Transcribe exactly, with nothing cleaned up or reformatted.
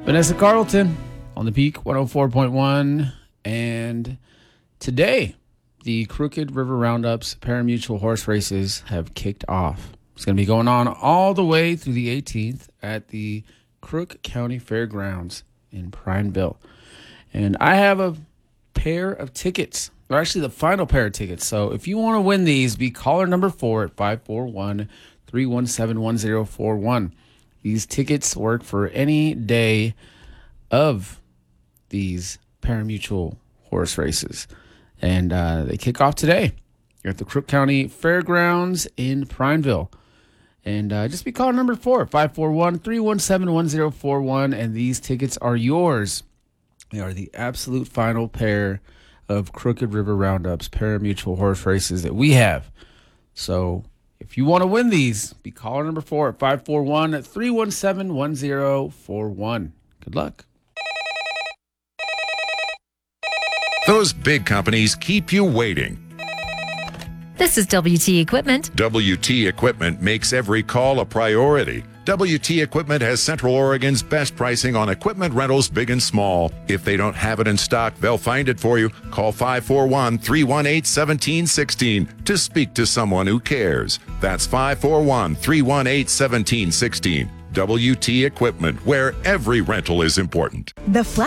Vanessa Carlton on the Peak one oh four point one. And today, the Crooked River Roundups parimutuel horse races have kicked off. It's going to be going on all the way through the eighteenth at the Crook County Fairgrounds in Prineville. And I have a pair of tickets. They're actually the final pair of tickets. So if you want to win these, be caller number four at five four one, three one seven, one zero four one. These tickets work for any day of these parimutuel horse races. And uh, they kick off today. You're at the Crook County Fairgrounds in Prineville. And uh, just be calling number four, five four one, three one seven, one zero four one. And these tickets are yours. They are the absolute final pair of Crooked River Roundups parimutuel horse races that we have. So if you want to win these, be caller number four at five four one, three one seven, one zero four one. Good luck. Those big companies keep you waiting. This is W T Equipment. W T Equipment makes every call a priority. W T Equipment has Central Oregon's best pricing on equipment rentals, big and small. If they don't have it in stock, they'll find it for you. Call five four one, three one eight, one seven one six to speak to someone who cares. That's five four one, three one eight, one seven one six. W T Equipment, where every rental is important. The